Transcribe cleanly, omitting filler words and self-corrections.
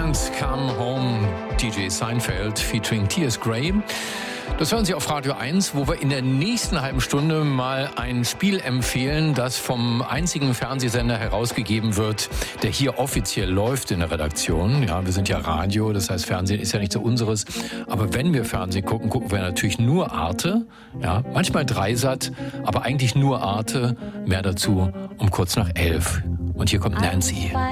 Abend, Come Home, DJ Seinfeld featuring T.S. Gray. Das hören Sie auf Radio 1, wo wir in der nächsten halben Stunde mal ein Spiel empfehlen, das vom einzigen Fernsehsender herausgegeben wird, der hier offiziell läuft in der Redaktion. Ja, wir sind ja Radio, das heißt Fernsehen ist ja nicht so unseres. Aber wenn wir Fernsehen gucken, gucken wir natürlich nur Arte. Ja, manchmal Dreisat, aber eigentlich nur Arte. Mehr dazu um kurz nach 11. Und hier kommt Nancy.